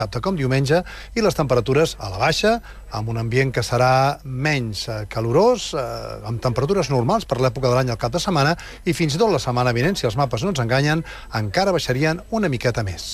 com diumenge, i les temperatures a la baixa, amb un ambient que serà menys calorós, amb temperatures normals per l'època de l'any al cap de setmana, i fins i tot la setmana vinent, si els mapes no ens enganyen, encara baixarien una miqueta més.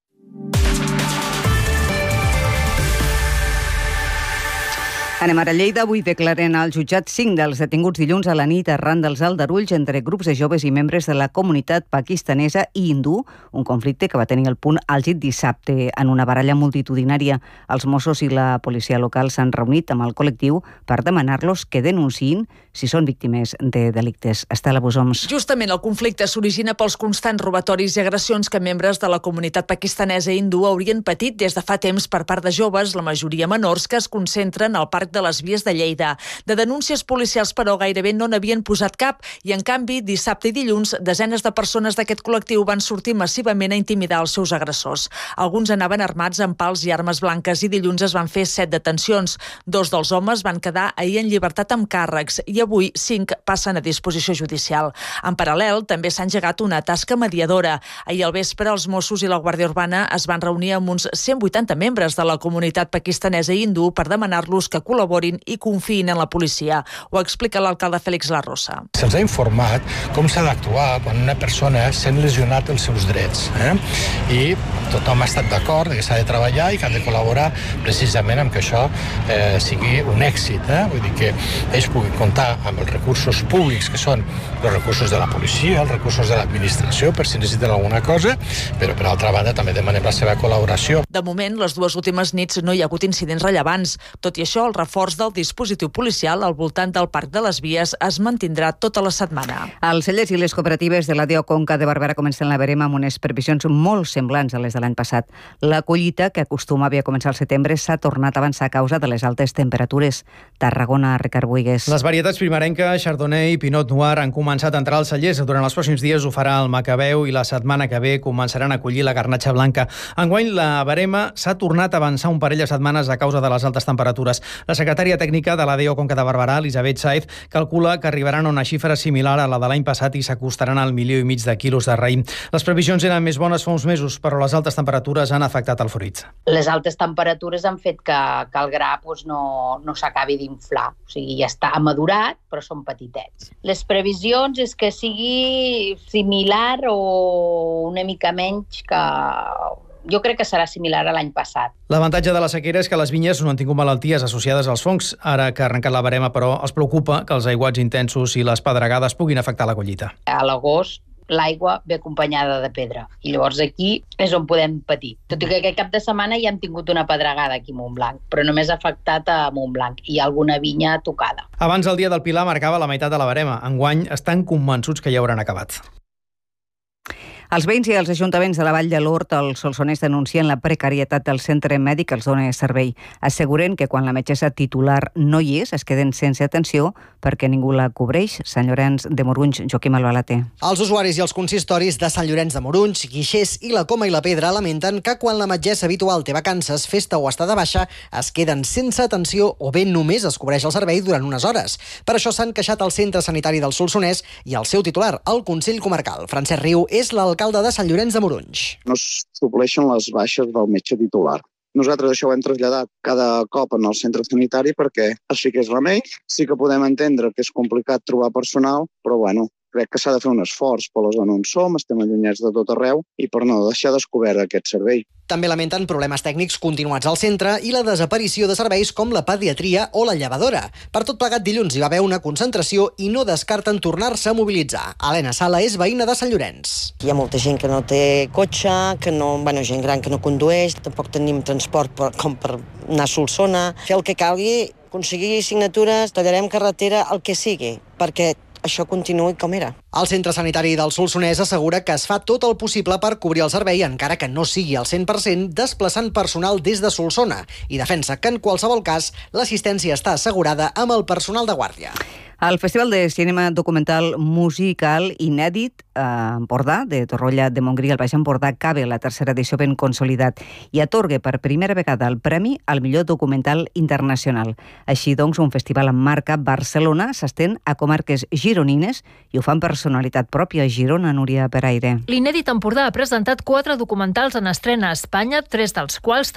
Anem ara a Lleida. Avui declaren al jutjat 5 dels detinguts dilluns a la nit arran dels aldarulls entre grups de joves i membres de la comunitat pakistanesa i hindú, un conflicte que va tenir el punt àlgid dissabte en una baralla multitudinària. Els Mossos i la policia local s'han reunit amb el col·lectiu per demanar-los que denunciïn si són víctimes de delictes. Estela Bosoms. Justament el conflicte s'origina pels constants robatoris i agressions que membres de la comunitat pakistanesa i hindú haurien patit des de fa temps per part de joves, la majoria menors, que es concentren al Parc de les Vies de Lleida. De denúncies policials, però, gairebé no n'havien posat cap i, en canvi, dissabte i dilluns, desenes de persones d'aquest col·lectiu van sortir massivament a intimidar els seus agressors. Alguns anaven armats amb pals i armes blanques i dilluns es van fer 7 detencions. 2 dels homes van quedar ahir en llibertat amb càrrecs i avui 5 passen a disposició judicial. En paral·lel, també s'ha engegat una tasca mediadora. Ahir al vespre, els Mossos i la Guàrdia Urbana es van reunir amb uns 180 membres de la comunitat pakistanesa i hindú per demanar-los que col·laborin i confiïn en la policia. Ho explica l'alcalde Félix Larrosa. Se'ls ha informat com s'ha d'actuar quan una persona s'ha lesionat els seus drets. I tothom ha estat d'acord que s'ha de treballar i que han de col·laborar precisament amb que això sigui un èxit. Vull dir que ells puguin comptar amb els recursos públics, que són els recursos de la policia, els recursos de l'administració, per si necessiten alguna cosa, però per altra banda també demanem la seva col·laboració. De moment, les 2 últimes nits no hi ha hagut incidents rellevants. Tot i això, el reforç del dispositiu policial al voltant del Parc de les Vies es mantindrà tota la setmana. Els cellers i les cooperatives de la DO Conca de Barberà comencen la verema amb unes previsions molt semblants a les de l'any passat. La collita, que acostumava a començar al setembre, s'ha tornat a avançar a causa de les altes temperatures. Tarragona, Ricard Buigues. Les varietats primerenques, Chardonnay i Pinot Noir han començat a entrar als cellers. Durant els pròxims dies ho farà el Macabeu i la setmana que ve començaran a collir la garnatxa blanca. Enguany, la verema s'ha tornat a avançar un parell de setmanes a causa de les altes temperatures. La secretària tècnica de la DO Conca de Barberà, Elisabet Saez, calcula que arribaran a una xifra similar a la de l'any passat i s'acostaran al 1,5 milió de quilos de raïm. Les previsions eren més bones fa uns mesos, però les altes temperatures han afectat el fruit. Les altes temperatures han fet que el gra no s'acabi d'inflar. O sigui, ja està amadurat, però són petitets. Les previsions és que sigui similar o una mica menys que... Jo crec que serà similar a l'any passat. L'avantatge de la sequera és que les vinyes no han tingut malalties associades als fongs. Ara que ha arrencat la verema, però, els preocupa que els aiguats intensos i les pedregades puguin afectar la collita. A l'agost l'aigua ve acompanyada de pedra i llavors aquí és on podem patir. Tot i que aquest cap de setmana ja hem tingut una pedregada aquí a Montblanc, però només ha afectat a Montblanc i alguna vinya tocada. Abans el dia del Pilar marcava la meitat de la verema. Enguany estan convençuts que ja hauran acabat. Els veïns i els ajuntaments de la Vall de l'Hort, el Solsonès, denuncien la precarietat del centre mèdic que els dona servei. Asseguren que quan la metgessa titular no hi és, es queden sense atenció perquè ningú la cobreix. Sant Llorenç de Morunys, Joaquim Albalater. Els usuaris i els consistoris de Sant Llorenç de Morunys, Guixers i la Coma i la Pedra lamenten que quan la metgessa habitual té vacances, festa o està de baixa, es queden sense atenció o bé només es cobreix el servei durant unes hores. Per això s'han queixat al centre sanitari del Solsonès i el seu titular, el Consell Comarcal. Francesc Riu és l'alcalde de Sant Llorenç de Morunys. No es supleixen les baixes del metge titular. Nosaltres això ho hem traslladat cada cop en el centre sanitari perquè així que és remei. Sí que podem entendre que és complicat trobar personal, però crec que s'ha de fer un esforç per la zona on som, estem allunyats de tot arreu i per no deixar descobert aquest servei. També lamenten problemes tècnics continuats al centre i la desaparició de serveis com la pediatria o la llevadora. Per tot plegat, dilluns hi va haver una concentració i no descarten tornar-se a mobilitzar. Helena Sala és veïna de Sant Llorenç. Hi ha molta gent que no té cotxe, gent gran que no condueix, tampoc tenim transport com per anar a Solsona. Fer el que calgui, aconseguir signatures, tallarem carretera, el que sigui, perquè això continuï com era. El centre sanitari del Solsonès assegura que es fa tot el possible per cobrir el servei, encara que no sigui al 100%, desplaçant personal des de Solsona, i defensa que en qualsevol cas l'assistència està assegurada amb el personal de guàrdia. El Festival de Cinema Documental Musical Inèdit a Empordà, de Torroella de Montgrí al Baix Empordà, cabe la tercera edició ben consolidat i atorga per primera vegada el premi al millor documental internacional. Així doncs, un festival amb marca Barcelona s'estén a comarques gironines i ho fan personalitat pròpia a Girona, Núria Peraire. L'Inèdit Empordà ha presentat 4 documentals en estrena a Espanya, 3 dels quals